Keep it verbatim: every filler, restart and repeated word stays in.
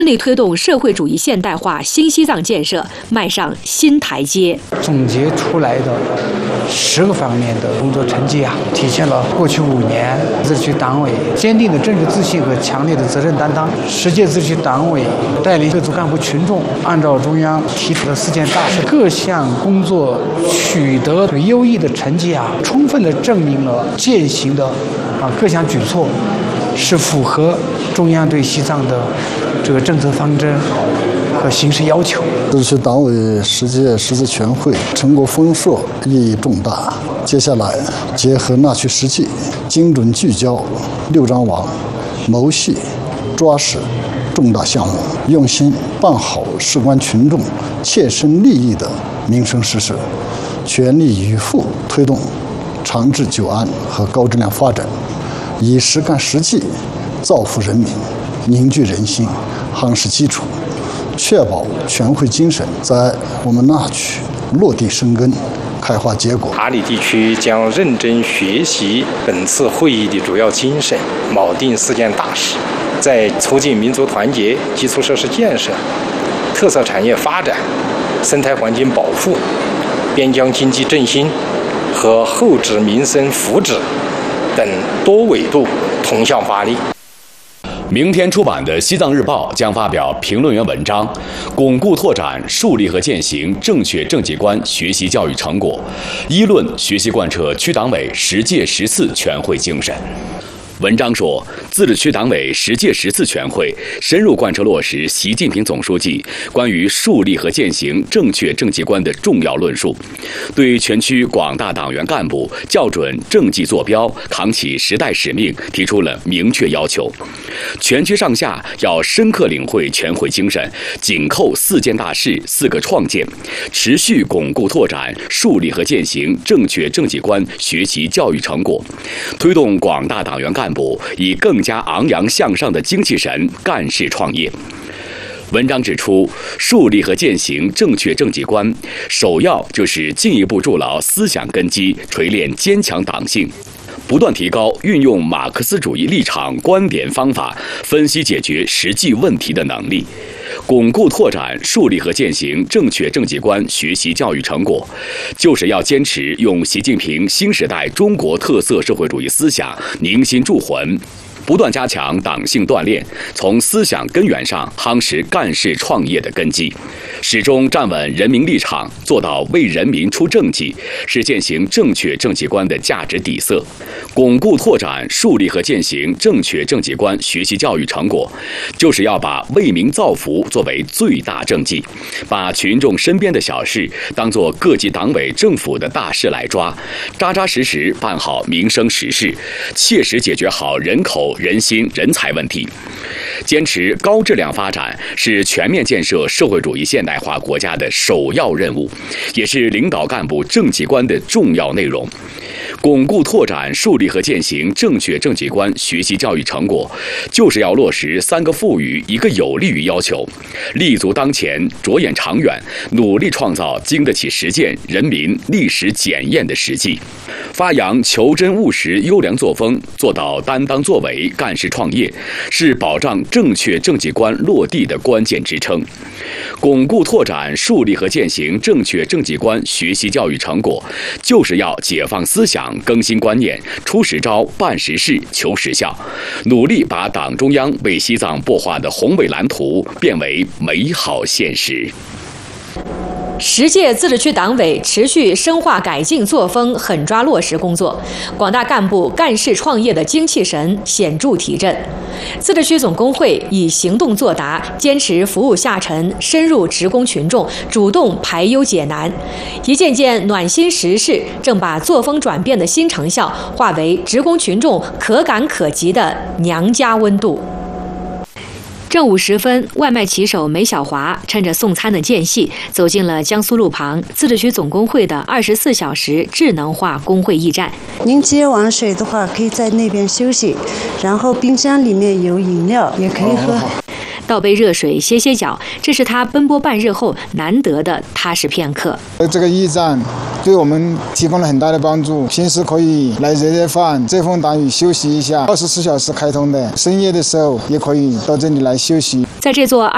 力推动社会主义现代化新西藏建设迈上新台阶。 总结出来的十个方面的工作成绩啊，体现了过去五年自治区党委坚定的政治自信和强烈的责任担当。十届自治区党委带领各族干部群众，按照中央提出的四件大事，各项工作取得优异的成绩啊，充分的证明了践行的啊各项举措是符合中央对西藏的这个政策方针和形势要求。 自治区党委十届十次全会成果丰硕，意义重大。接下来结合纳取实际，精准聚焦六张网、谋系、抓实重大项目，用心办好事关群众切身利益的民生实事，全力以赴推动长治久安和高质量发展，以实干实际造福人民，凝聚人心，夯实基础，确保全会精神在我们纳曲落地生根，开花结果。 塔里地区将认真学习本次会议的主要精神，铆定四件大事，在促进民族团结、基础设施建设、特色产业发展、生态环境保护、边疆经济振兴和厚植民生福祉等多维度同向发力。 明天出版的《西藏日报》将发表评论员文章，巩固拓展树立和践行正确政绩观学习教育成果，一论学习贯彻区党委十届十次全会精神。文章说，自治区党委十届十次全会深入贯彻落实习近平总书记关于树立和践行正确政绩观的重要论述，对全区广大党员干部校准政绩坐标、扛起时代使命提出了明确要求。全区上下要深刻领会全会精神，紧扣四件大事、四个创建，持续巩固拓展树立和践行正确政绩观学习教育成果，推动广大党员干部部以更加昂扬向上的精气神干事创业。文章指出，树立和践行正确政绩观，首要就是进一步筑牢思想根基，锤炼坚强党性，不断提高运用马克思主义立场、观点、方法分析解决实际问题的能力，巩固拓展树立和践行正确政绩观学习教育成果，就是要坚持用习近平新时代中国特色社会主义思想凝心铸魂，不断加强党性锻炼，从思想根源上夯实干事创业的根基，始终站稳人民立场，做到为人民出政绩，是践行正确政绩观的价值底色。巩固拓展树立和践行正确政绩观学习教育成果，就是要把为民造福作为最大政绩，把群众身边的小事当作各级党委政府的大事来抓，扎扎实实办好民生实事，切实解决好人口、人心、人才问题。坚持高质量发展是全面建设社会主义现代化国家的首要任务，也是领导干部政绩观的重要内容。巩固拓展树立和践行正确政绩观学习教育成果，就是要落实三个富裕一个有利于要求，立足当前，着眼长远，努力创造经得起实践、人民历史检验的实际，发扬求真务实优良作风，做到担当作为、干事创业，是保障正确政绩观落地的关键支撑。巩固拓展树立和践行正确政绩观学习教育成果，就是要解放思想、更新观念，出实招、办实事、求实效，努力把党中央为西藏擘画的宏伟蓝图变为美好现实。 十届自治区党委持续深化改进作风，狠抓落实工作，广大干部干事创业的精气神显著提振。自治区总工会以行动作答，坚持服务下沉，深入职工群众，主动排忧解难。一件件暖心实事，正把作风转变的新成效化为职工群众可感可及的娘家温度。正午时分，外卖骑手梅小华趁着送餐的间隙，走进了江苏路旁自治区总工会的二十四小时智能化工会驿站。 您接完水的话，可以在那边休息，然后冰箱里面有饮料，也可以喝。 倒杯热水歇歇脚，这是他奔波半日后难得的踏实片刻。 这个驿站对我们提供了很大的帮助，平时可以来热热饭、遮风挡雨休息一下，二十四小时开通的，深夜的时候也可以到这里来休息。 在这座